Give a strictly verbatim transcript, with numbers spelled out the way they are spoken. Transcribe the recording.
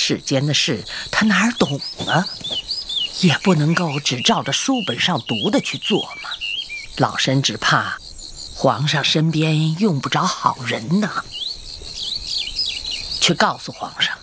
世间的事他哪儿懂啊？也不能够只照着书本上读的去做嘛。老身只怕皇上身边用不着好人呢。去告诉皇上，